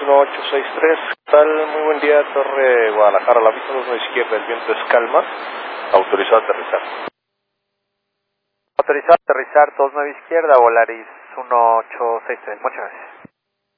1863. ¿Qué tal? Muy buen día, Torre Guadalajara, la pista 2 izquierda, el viento es calma. Autorizado a aterrizar. Autorizado a aterrizar 29 izquierda, Volaris 1863. Muchas gracias.